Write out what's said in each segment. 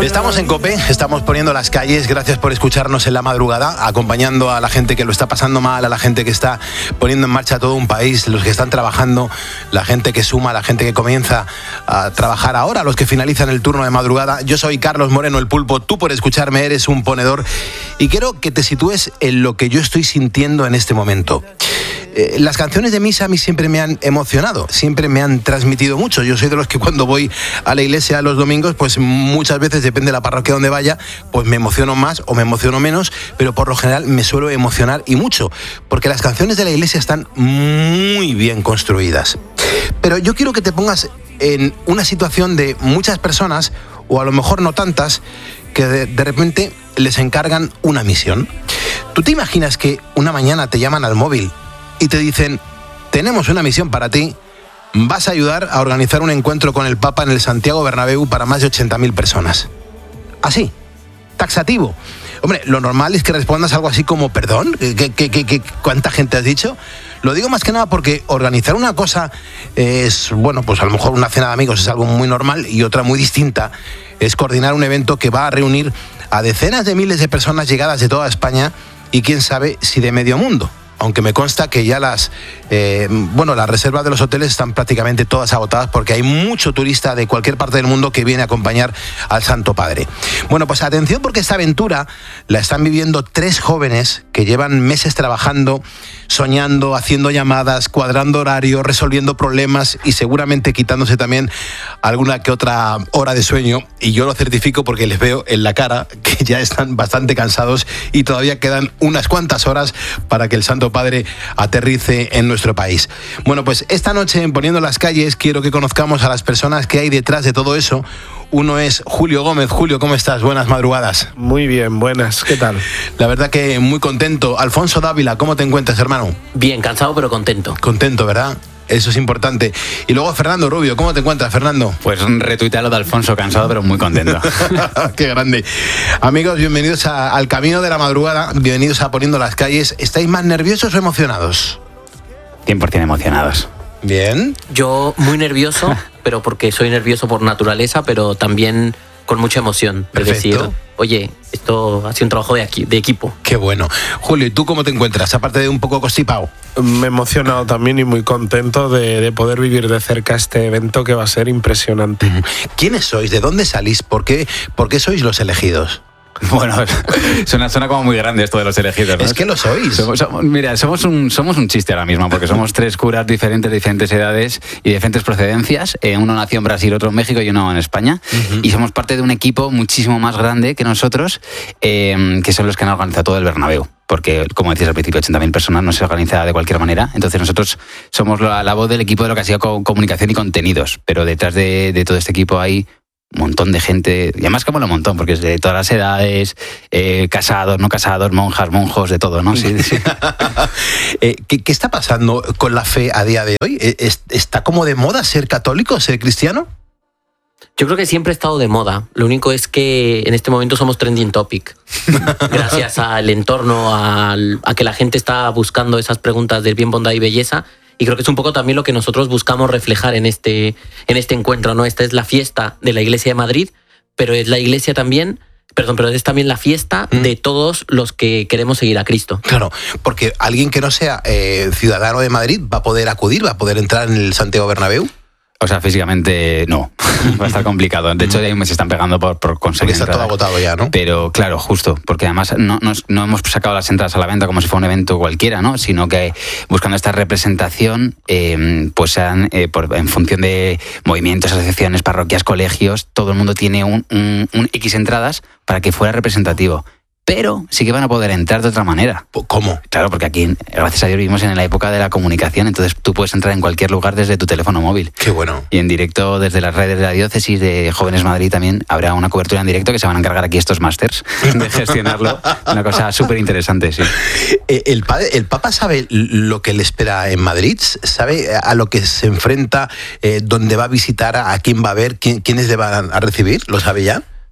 Estamos en COPE, estamos poniendo las calles. Gracias por escucharnos en la madrugada, acompañando a la gente que lo está pasando mal, a la gente que está poniendo en marcha todo un país, los que están trabajando, la gente que suma, la gente que comienza a trabajar ahora, los que finalizan el turno de madrugada. Yo soy Carlos Moreno, el Pulpo. Tú, por escucharme, eres un ponedor y quiero que te sitúes en lo que yo estoy sintiendo en este momento. Las canciones de misa a mí siempre me han emocionado, siempre me han transmitido mucho. Yo soy de los que cuando voy a la iglesia los domingos, pues muchas veces, depende de la parroquia donde vaya, pues me emociono más o me emociono menos, pero por lo general me suelo emocionar y mucho, porque las canciones de la iglesia están muy bien construidas. Pero yo quiero que te pongas en una situación de muchas personas, o a lo mejor no tantas, que de repente les encargan una misión. ¿Tú te imaginas que una mañana te llaman al móvil y te dicen: tenemos una misión para ti, vas a ayudar a organizar un encuentro con el Papa en el Santiago Bernabéu para más de 80.000 personas? Así, taxativo. Hombre, lo normal es que respondas algo así como: ¿perdón? ¿Cuánta gente has dicho? Lo digo más que nada porque organizar una cosa es, bueno, pues a lo mejor una cena de amigos es algo muy normal, y otra muy distinta es coordinar un evento que va a reunir a decenas de miles de personas llegadas de toda España y quién sabe si de medio mundo. Aunque me consta que ya las reservas de los hoteles están prácticamente todas agotadas, porque hay mucho turista de cualquier parte del mundo que viene a acompañar al Santo Padre. Bueno, pues atención, porque esta aventura la están viviendo 3 jóvenes que llevan meses trabajando, soñando, haciendo llamadas, cuadrando horarios, resolviendo problemas y seguramente quitándose también alguna que otra hora de sueño. Y yo lo certifico porque les veo en la cara que ya están bastante cansados y todavía quedan unas cuantas horas para que el Santo Padre aterrice en nuestro país. Bueno, pues esta noche en Poniendo las Calles quiero que conozcamos a las personas que hay detrás de todo eso. Uno es Julio Gómez. Julio, ¿cómo estás? Buenas madrugadas. Muy bien, buenas. ¿Qué tal? La verdad que muy contento. Alfonso Dávila, ¿cómo te encuentras, hermano? Bien, cansado pero contento. Contento, ¿verdad? Eso es importante. Y luego Fernando Rubio, ¿cómo te encuentras, Fernando? Pues retuitea lo de Alfonso, cansado pero muy contento. Qué grande. Amigos, bienvenidos al Camino de la Madrugada, bienvenidos a Poniendo las Calles. ¿Estáis más nerviosos o emocionados? 100% emocionados. Bien. Yo muy nervioso, pero porque soy nervioso por naturaleza, pero también con mucha emoción. Perfecto. De decir, oye, esto ha sido un trabajo de equipo. Qué bueno. Julio, ¿y tú cómo te encuentras? Aparte de un poco constipado. Me he emocionado también y muy contento de poder vivir de cerca este evento, que va a ser impresionante. ¿Quiénes sois? ¿De dónde salís? ¿Por qué sois los elegidos? Bueno, suena como muy grande esto de los elegidos, ¿no? Es que lo sois. Somos un chiste ahora mismo, porque somos 3 curas diferentes, de diferentes edades y de diferentes procedencias. Uno nació en Brasil, otro en México y uno en España. Uh-huh. Y somos parte de un equipo muchísimo más grande que nosotros, que son los que han organizado todo el Bernabéu. Porque, como decías al principio, 80.000 personas no se organiza de cualquier manera. Entonces nosotros somos la voz del equipo de lo que ha sido comunicación y contenidos. Pero detrás de todo este equipo hay un montón de gente, y además como un montón, porque es de todas las edades, casados, no casados, monjas, monjos, de todo, ¿no? Sí. ¿Qué está pasando con la fe a día de hoy? ¿Está como de moda ser católico, ser cristiano? Yo creo que siempre ha estado de moda. Lo único es que en este momento somos trending topic. Gracias al entorno, a que la gente está buscando esas preguntas del bien, bondad y belleza. Y creo que es un poco también lo que nosotros buscamos reflejar en este encuentro, ¿no? Esta es la fiesta de la Iglesia de Madrid, pero es la iglesia también, pero es también la fiesta de todos los que queremos seguir a Cristo. Claro, porque alguien que no sea ciudadano de Madrid va a poder acudir, va a poder entrar en el Santiago Bernabéu. O sea, físicamente no, va a estar complicado. De hecho, ya me se están pegando por conseguir está entrada. Todo agotado ya, ¿no? Pero claro, justo, porque además no hemos sacado las entradas a la venta como si fuera un evento cualquiera, ¿no? Sino que buscando esta representación, pues en función de movimientos, asociaciones, parroquias, colegios, todo el mundo tiene un X entradas para que fuera representativo. Pero sí que van a poder entrar de otra manera. ¿Cómo? Claro, porque aquí, gracias a Dios, vivimos en la época de la comunicación, entonces tú puedes entrar en cualquier lugar desde tu teléfono móvil. Qué bueno. Y en directo, desde las redes de la diócesis de Jóvenes Madrid también, habrá una cobertura en directo que se van a encargar aquí estos másters de gestionarlo. Una cosa súper interesante, sí. ¿El Papa sabe lo que le espera en Madrid? ¿Sabe a lo que se enfrenta, dónde va a visitar, a quién va a ver, quiénes le van a recibir? ¿Lo sabe ya?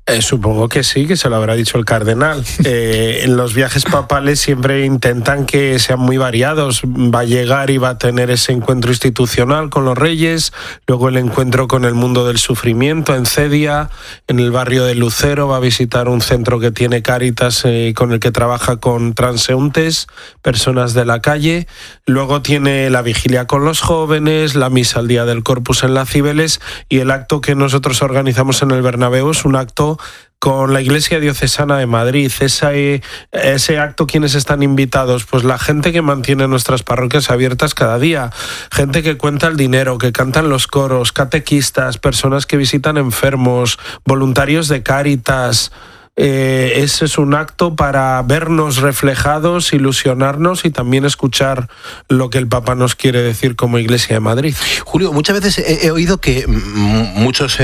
Supongo que sí, que se lo habrá dicho el cardenal. En los viajes papales siempre intentan que sean muy variados. Va a llegar y va a tener ese encuentro institucional con los reyes, luego el encuentro con el mundo del sufrimiento en Cedia, en el barrio de Lucero va a visitar un centro que tiene Cáritas con el que trabaja con transeúntes, personas de la calle. Luego tiene la vigilia con los jóvenes, la misa al día del Corpus en la Cibeles y el acto que nosotros organizamos en el Bernabéu es un acto con la Iglesia Diocesana de Madrid. Ese acto, ¿quiénes están invitados? Pues la gente que mantiene nuestras parroquias abiertas cada día, gente que cuenta el dinero, que cantan los coros, catequistas, personas que visitan enfermos, voluntarios de Cáritas. Ese es un acto para vernos reflejados, ilusionarnos y también escuchar lo que el Papa nos quiere decir como Iglesia de Madrid. Julio, muchas veces he oído que muchos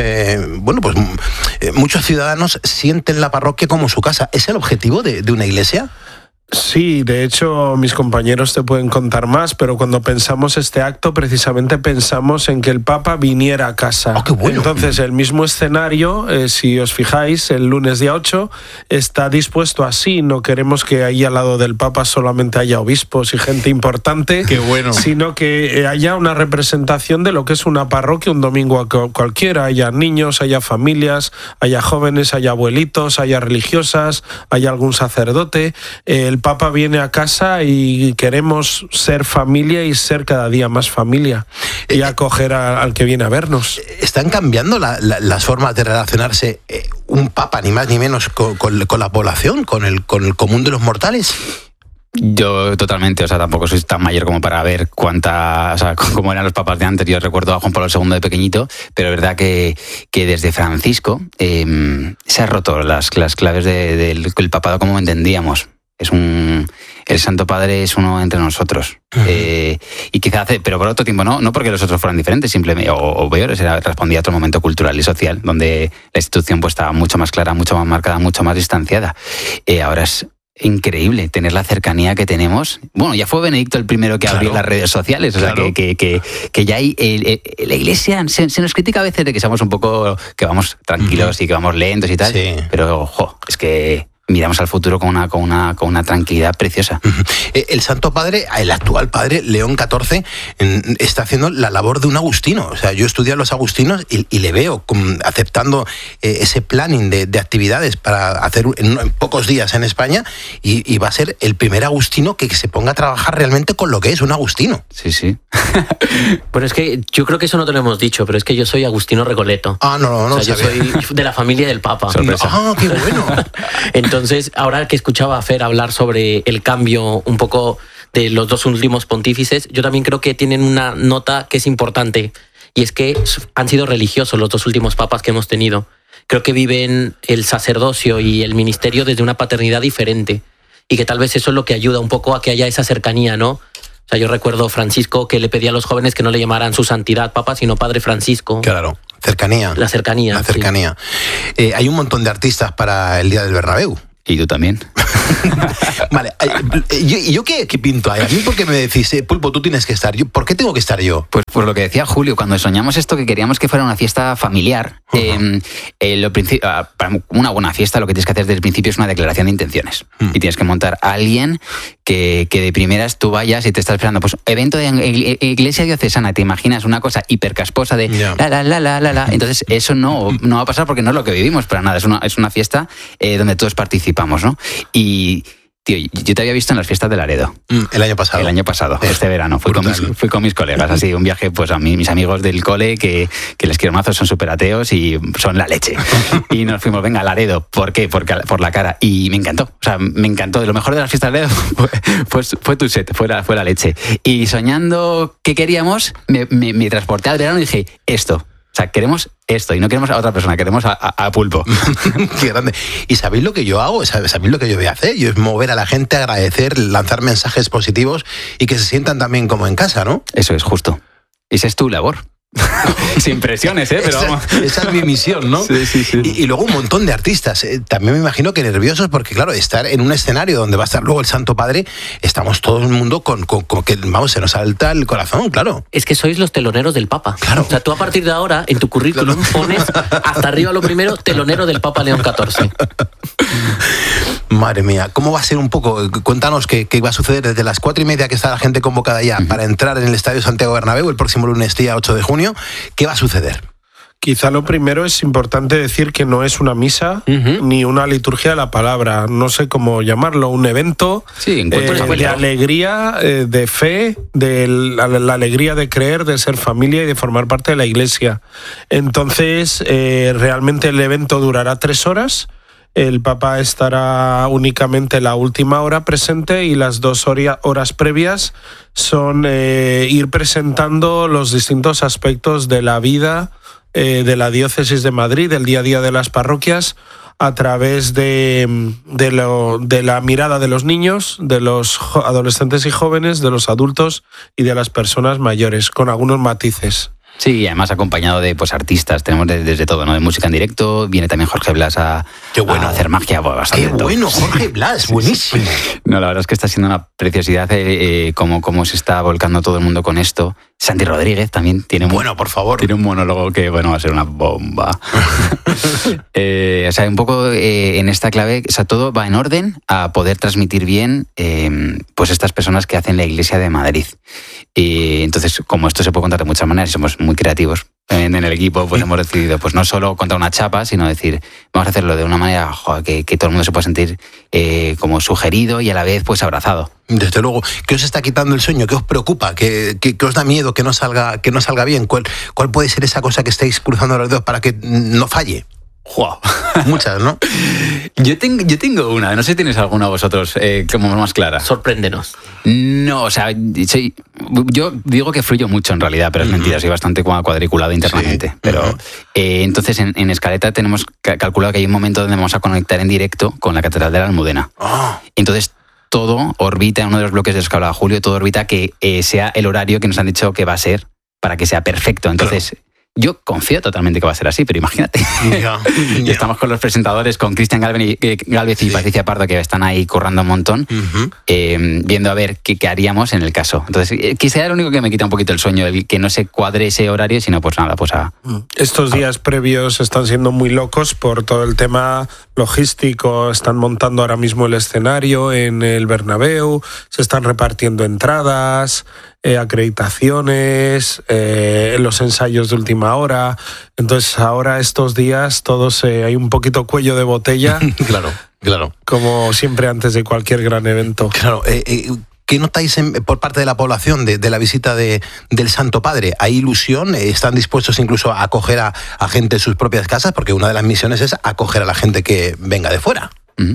ciudadanos sienten la parroquia como su casa. ¿Es el objetivo de una iglesia? Sí, de hecho mis compañeros te pueden contar más, pero cuando pensamos este acto precisamente pensamos en que el Papa viniera a casa. ¡Oh, qué bueno! Entonces el mismo escenario, si os fijáis, el lunes día 8 está dispuesto así. No queremos que ahí al lado del Papa solamente haya obispos y gente importante, ¡qué bueno! Sino que haya una representación de lo que es una parroquia un domingo cualquiera. Haya niños, haya familias, haya jóvenes, haya abuelitos, haya religiosas, haya algún sacerdote. El Papa viene a casa y queremos ser familia y ser cada día más familia y acoger al que viene a vernos. ¿Están cambiando las formas de relacionarse un Papa, ni más ni menos, con la población, con el común de los mortales? Yo totalmente, tampoco soy tan mayor como para ver cómo eran los papas de antes. Yo recuerdo a Juan Pablo II de pequeñito, pero es verdad que desde Francisco se han roto las claves del papado como entendíamos. El Santo Padre es uno entre nosotros. Y quizá pero por otro tiempo no porque los otros fueran diferentes, simplemente, o peores, respondía a otro momento cultural y social, donde la institución pues estaba mucho más clara, mucho más marcada, mucho más distanciada. Ahora es increíble tener la cercanía que tenemos. Bueno, ya fue Benedicto el primero que abrió las redes sociales, o sea, que ya hay la Iglesia se nos critica a veces de que somos un poco, que vamos tranquilos y que vamos lentos y tal, sí. Pero ojo, es que miramos al futuro con una tranquilidad preciosa. El Santo Padre, el actual Padre, León XIV, está haciendo la labor de un agustino. O sea, yo estudié a los agustinos y le veo aceptando ese planning de actividades para hacer en pocos días en España y va a ser el primer agustino que se ponga a trabajar realmente con lo que es un agustino. Sí. Bueno, es que yo creo que eso no te lo hemos dicho, pero es que yo soy agustino recoleto. No. Yo soy de la familia del Papa. Sorpresa. Qué bueno. Entonces, ahora que escuchaba a Fer hablar sobre el cambio un poco de los dos últimos pontífices, yo también creo que tienen una nota que es importante, y es que han sido religiosos los dos últimos papas que hemos tenido. Creo que viven el sacerdocio y el ministerio desde una paternidad diferente, y que tal vez eso es lo que ayuda un poco a que haya esa cercanía, ¿no? O sea, yo recuerdo Francisco que le pedía a los jóvenes que no le llamaran su santidad Papa, sino Padre Francisco. Claro, cercanía. La cercanía. Sí. Hay un montón de artistas para el Día del Bernabéu. ¿Y tú también? Vale, ¿yo qué pinto ahí? A mí, ¿por qué me decís, Pulpo, tú tienes que estar? ¿Por qué tengo que estar yo? Pues por lo que decía Julio, cuando soñamos esto, que queríamos que fuera una fiesta familiar, para una buena fiesta lo que tienes que hacer desde el principio es una declaración de intenciones. Y tienes que montar a alguien que de primeras tú vayas y te estás esperando. Pues evento de Iglesia Diocesana, te imaginas una cosa hipercasposa de la. Entonces eso no va a pasar porque no es lo que vivimos para nada. Es una fiesta donde todos participamos, ¿no? Y tío, yo te había visto en las fiestas de Laredo. El año pasado. Este verano. Fui con mis colegas, así, un viaje pues a mis amigos del cole, que les quiero mazos, son súper ateos y son la leche. Y nos fuimos, venga, a Laredo. ¿Por qué? Por la cara. Y me encantó. O sea, me encantó. De lo mejor de las fiestas de Laredo fue tu set, fue la leche. Y soñando qué queríamos, me transporté al verano y dije, esto. O sea, queremos esto y no queremos a otra persona, queremos a Pulpo. Qué grande. ¿Y sabéis lo que yo hago? ¿Sabéis lo que yo voy a hacer? Yo es mover a la gente, agradecer, lanzar mensajes positivos y que se sientan también como en casa, ¿no? Eso es justo. Esa es tu labor. Sin presiones, pero vamos. Esa es mi misión, ¿no? Sí. Y luego un montón de artistas. También me imagino que nerviosos porque, claro, estar en un escenario donde va a estar luego el Santo Padre, estamos todo el mundo con que, vamos, se nos salta el corazón, claro. Es que sois los teloneros del Papa. Claro. O sea, tú a partir de ahora, en tu currículum, pones hasta arriba lo primero, telonero del Papa León XIV. Madre mía, ¿cómo va a ser un poco? Cuéntanos qué va a suceder desde las 4:30 que está la gente convocada ya para entrar en el Estadio Santiago Bernabéu el próximo lunes, día 8 de junio. ¿Qué va a suceder? Quizá lo primero es importante decir que no es una misa ni una liturgia de la palabra, no sé cómo llamarlo, un evento de alegría, de fe, de la alegría de creer, de ser familia y de formar parte de la Iglesia. Entonces, realmente el evento durará 3 horas. El Papa estará únicamente la última hora presente y las 2 horas previas son ir presentando los distintos aspectos de la vida de la Diócesis de Madrid, del día a día de las parroquias, a través de la mirada de los niños, de los adolescentes y jóvenes, de los adultos y de las personas mayores, con algunos matices. Sí, además acompañado de artistas, tenemos desde todo, ¿no? De música en directo, viene también Jorge Blas a hacer magia. Qué bueno, Jorge Blas, buenísimo. No, la verdad es que está siendo una preciosidad cómo se está volcando todo el mundo con esto. Santi Rodríguez también tiene por favor. Tiene un monólogo que, va a ser una bomba. Un poco en esta clave, todo va en orden a poder transmitir bien pues estas personas que hacen la Iglesia de Madrid. Entonces, como esto se puede contar de muchas maneras, somos muy creativos en el equipo, pues hemos decidido pues no solo contar una chapa, sino decir, vamos a hacerlo de una manera que todo el mundo se pueda sentir como sugerido y a la vez pues abrazado. Desde luego. ¿Qué os está quitando el sueño? ¿Qué os preocupa? ¿Qué os da miedo que no salga bien? ¿Cuál puede ser esa cosa que estáis cruzando los dedos para que no falle? Wow. Muchas, ¿no? Yo tengo una, no sé si tenéis alguna vosotros como más clara. Sorpréndenos. No, yo digo que fluyo mucho en realidad, pero es mentira, soy bastante cuadriculado internamente. Sí. Pero entonces en Escaleta tenemos calculado que hay un momento donde vamos a conectar en directo con la Catedral de la Almudena. Entonces todo orbita, en uno de los bloques de los que hablaba Julio, todo orbita que sea el horario que nos han dicho que va a ser para que sea perfecto. Entonces... Claro. Yo confío totalmente que va a ser así, pero imagínate. Y estamos con los presentadores, con Cristian Gálvez y Patricia Pardo, que están ahí currando un montón, viendo a ver qué haríamos en el caso. Entonces, quizá lo único que me quita un poquito el sueño, el que no se cuadre ese horario, sino pues nada, pues a... Estos días previos están siendo muy locos por todo el tema logístico. Están montando ahora mismo el escenario en el Bernabéu, se están repartiendo entradas, acreditaciones, los ensayos de última hora. Entonces ahora estos días todos hay un poquito cuello de botella. Claro. Como siempre antes de cualquier gran evento. Claro. ¿Qué notáis por parte de la población de la visita del Santo Padre? ¿Hay ilusión? ¿Están dispuestos incluso a acoger a gente en sus propias casas? Porque una de las misiones es acoger a la gente que venga de fuera.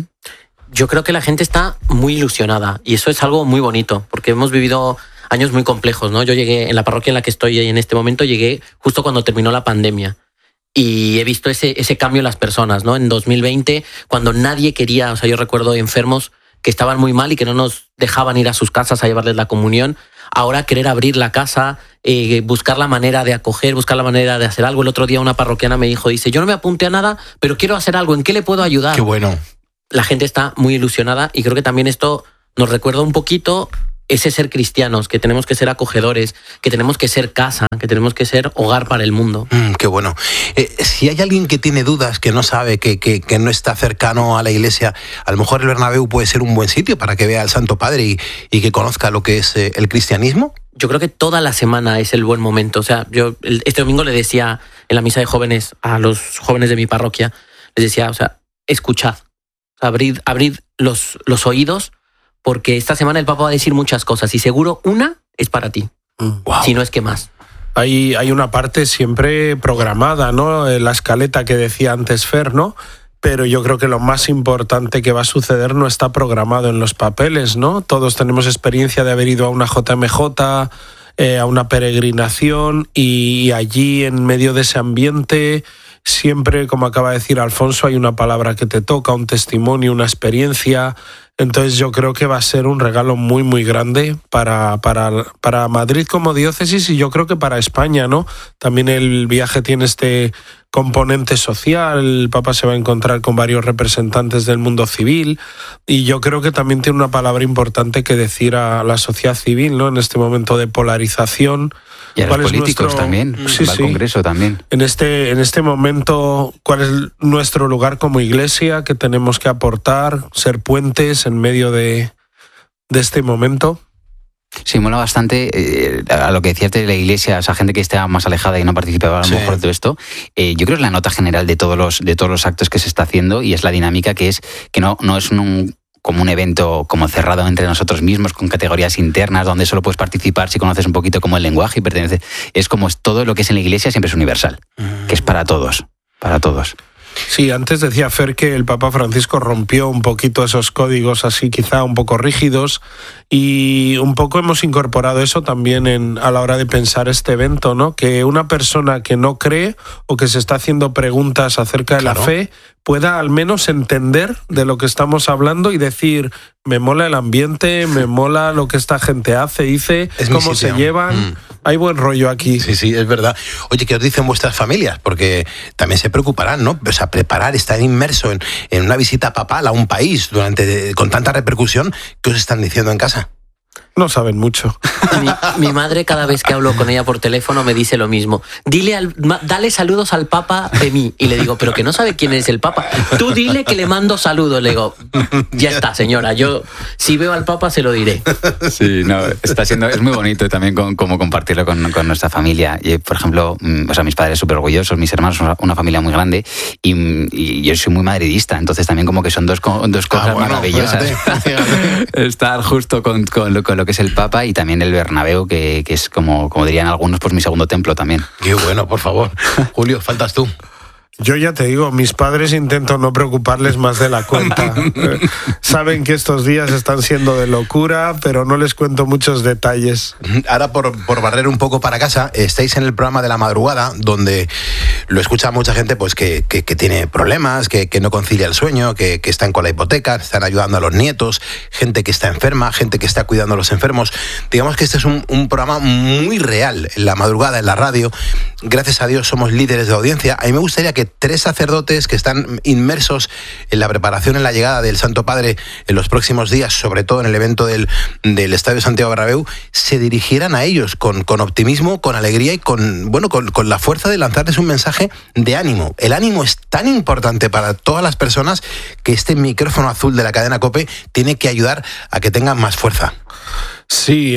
Yo creo que la gente está muy ilusionada y eso es algo muy bonito, porque hemos vivido años muy complejos, ¿no? Yo llegué en la parroquia en la que estoy en este momento, llegué justo cuando terminó la pandemia y he visto ese cambio en las personas, ¿no? En 2020, cuando nadie quería, yo recuerdo enfermos que estaban muy mal y que no nos dejaban ir a sus casas a llevarles la comunión. Ahora querer abrir la casa, buscar la manera de acoger, buscar la manera de hacer algo. El otro día una parroquiana me dijo, yo no me apunté a nada, pero quiero hacer algo, ¿en qué le puedo ayudar? Qué bueno. La gente está muy ilusionada y creo que también esto nos recuerda un poquito ese ser cristianos, que tenemos que ser acogedores, que tenemos que ser casa, que tenemos que ser hogar para el mundo. Qué bueno. Si hay alguien que tiene dudas, que no sabe, que no está cercano a la Iglesia, a lo mejor el Bernabéu puede ser un buen sitio para que vea al Santo Padre y que conozca lo que es el cristianismo. Yo creo que toda la semana es el buen momento. Yo este domingo le decía en la misa de jóvenes a los jóvenes de mi parroquia, les decía, escuchad, abrid los oídos, porque esta semana el Papa va a decir muchas cosas y seguro una es para ti, si no es que más. Hay una parte siempre programada, ¿no? La escaleta que decía antes Fer, ¿no? Pero yo creo que lo más importante que va a suceder no está programado en los papeles, ¿no? Todos tenemos experiencia de haber ido a una JMJ, a una peregrinación y allí en medio de ese ambiente... Siempre, como acaba de decir Alfonso, hay una palabra que te toca, un testimonio, una experiencia, Entonces yo creo que va a ser un regalo muy, muy grande para Madrid como diócesis y yo creo que para España, ¿no? También el viaje tiene este componente social, el Papa se va a encontrar con varios representantes del mundo civil y yo creo que también tiene una palabra importante que decir a la sociedad civil, ¿no? En este momento de polarización. Y a los políticos también, sí, va al Congreso también. En este momento, ¿cuál es nuestro lugar como Iglesia? ¿Qué tenemos que aportar? ¿Ser puentes en medio de este momento? Sí, mola bastante a lo que decías de la Iglesia, esa gente que está más alejada y no participaba a lo mejor de todo esto. Yo creo que es la nota general de todos los actos que se está haciendo y es la dinámica que no es como un evento como cerrado entre nosotros mismos, con categorías internas, donde solo puedes participar si conoces un poquito como el lenguaje y perteneces. Es como todo lo que es en la Iglesia siempre es universal, que es para todos, para todos. Sí, antes decía Fer que el Papa Francisco rompió un poquito esos códigos así quizá un poco rígidos y un poco hemos incorporado eso también a la hora de pensar este evento, ¿no? Que una persona que no cree o que se está haciendo preguntas acerca de la fe pueda al menos entender de lo que estamos hablando y decir, me mola el ambiente, me mola lo que esta gente hace, dice, cómo se llevan. Hay buen rollo aquí. Sí, sí, es verdad. Oye, ¿qué os dicen vuestras familias? Porque también se preocuparán, ¿no? O sea, preparar, estar inmerso en una visita papal a un país con tanta repercusión, ¿qué os están diciendo en casa? No saben mucho. Mi madre, cada vez que hablo con ella por teléfono, me dice lo mismo. Dale saludos al Papa de mí. Y le digo, pero que no sabe quién es el Papa. Tú dile que le mando saludos. Le digo, ya está, señora. Yo, si veo al Papa, se lo diré. Sí, no, es muy bonito también como compartirlo con nuestra familia. Y, por ejemplo, mis padres súper orgullosos, mis hermanos son una familia muy grande y yo soy muy madridista. Entonces también como que son dos cosas maravillosas. Fíjate. Estar justo con lo que es el Papa y también el Bernabéu, que es como dirían algunos, pues mi segundo templo también. Qué bueno, por favor. Julio, faltas tú. Yo ya te digo, mis padres intento no preocuparles más de la cuenta. Saben que estos días están siendo de locura, pero no les cuento muchos detalles. Ahora, por barrer un poco para casa, estáis en el programa de La Madrugada, donde lo escucha mucha gente pues que tiene problemas, que no concilia el sueño, que están con la hipoteca, están ayudando a los nietos, gente que está enferma, gente que está cuidando a los enfermos. Digamos que este es un programa muy real, en La Madrugada, en la radio. Gracias a Dios somos líderes de audiencia. A mí me gustaría que 3 sacerdotes que están inmersos en la preparación, en la llegada del Santo Padre en los próximos días, sobre todo en el evento del Estadio Santiago Bernabéu, se dirigieran a ellos con optimismo, con alegría y con la fuerza de lanzarles un mensaje de ánimo. El ánimo es tan importante para todas las personas que este micrófono azul de la cadena COPE tiene que ayudar a que tengan más fuerza. Sí,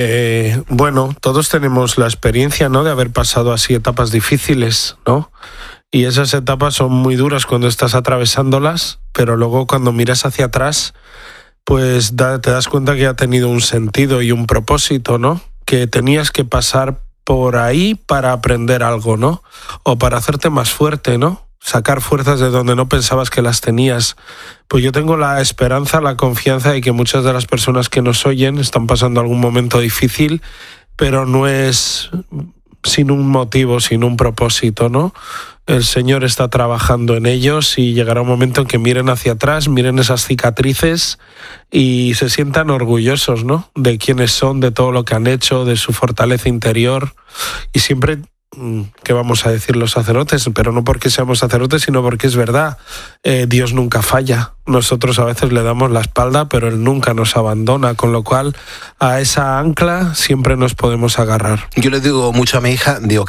todos tenemos la experiencia, ¿no?, de haber pasado así etapas difíciles, ¿no? Y esas etapas son muy duras cuando estás atravesándolas, pero luego cuando miras hacia atrás, pues te das cuenta que ha tenido un sentido y un propósito, ¿no? Que tenías que pasar por ahí para aprender algo, ¿no? O para hacerte más fuerte, ¿no? Sacar fuerzas de donde no pensabas que las tenías. Pues yo tengo la esperanza, la confianza de que muchas de las personas que nos oyen están pasando algún momento difícil, pero no es sin un motivo, sin un propósito, ¿no? El Señor está trabajando en ellos y llegará un momento en que miren hacia atrás, miren esas cicatrices y se sientan orgullosos, ¿no?, de quiénes son, de todo lo que han hecho, de su fortaleza interior. Y siempre, ¿qué vamos a decir los sacerdotes? Pero no porque seamos sacerdotes, sino porque es verdad. Dios nunca falla. Nosotros a veces le damos la espalda, pero Él nunca nos abandona, con lo cual a esa ancla siempre nos podemos agarrar. Yo le digo mucho a mi hija, digo,